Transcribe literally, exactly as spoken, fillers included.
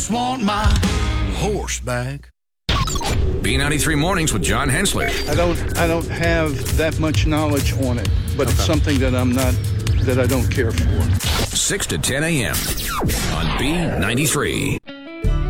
Want my horse back. B ninety-three Mornings with John Hensler. I don't I don't have that much knowledge on it, but okay. It's something that I'm not that I don't care for. six to ten a.m. on B ninety-three.